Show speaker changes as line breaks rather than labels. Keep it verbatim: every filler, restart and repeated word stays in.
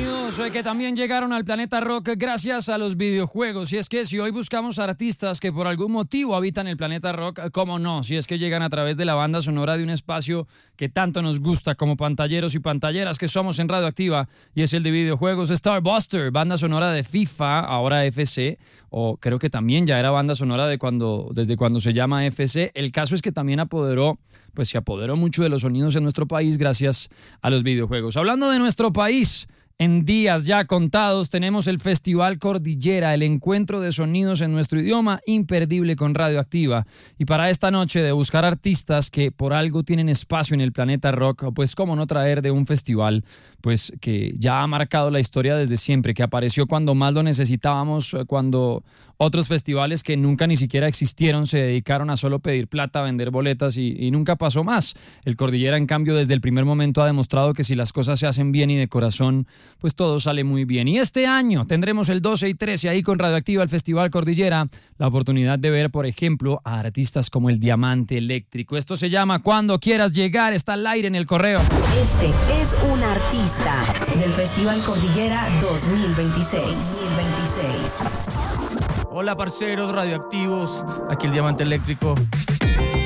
sonidos eh, que también llegaron al planeta rock gracias a los videojuegos. Y es que si hoy buscamos artistas que por algún motivo habitan el planeta rock, cómo no, si es que llegan a través de la banda sonora de un espacio que tanto nos gusta como pantalleros y pantalleras que somos en Radioactiva, y es el de videojuegos. Starbuster, banda sonora de FIFA, ahora F C, o creo que también ya era banda sonora de cuando, desde cuando se llama F C. El caso es que también apoderó, pues se apoderó mucho de los sonidos en nuestro país gracias a los videojuegos. Hablando de nuestro país, en días ya contados tenemos el Festival Cordillera, el encuentro de sonidos en nuestro idioma imperdible con Radioactiva. Y para esta noche de buscar artistas que por algo tienen espacio en el planeta rock, pues cómo no traer de un festival pues que ya ha marcado la historia desde siempre, que apareció cuando más lo necesitábamos, cuando otros festivales que nunca ni siquiera existieron se dedicaron a solo pedir plata, a vender boletas y, y nunca pasó más. El Cordillera, en cambio, desde el primer momento ha demostrado que si las cosas se hacen bien y de corazón, pues todo sale muy bien. Y este año tendremos el doce y trece ahí con Radioactiva el Festival Cordillera, la oportunidad de ver, por ejemplo, a artistas como el Diamante Eléctrico. Esto se llama Cuando Quieras Llegar, está al aire en el correo.
Este es un artista del Festival Cordillera dos mil veintiséis. dos mil veintiséis.
Hola parceros radioactivos, aquí el Diamante Eléctrico.